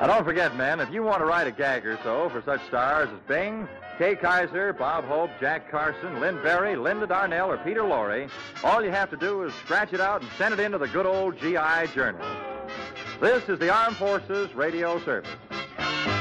Now, don't forget, men, if you want to write a gag or so for such stars as Bing, Kay Kaiser, Bob Hope, Jack Carson, Lynn Berry, Linda Darnell, or Peter Lorre, all you have to do is scratch it out and send it into the good old GI Journal. This is the Armed Forces Radio Service.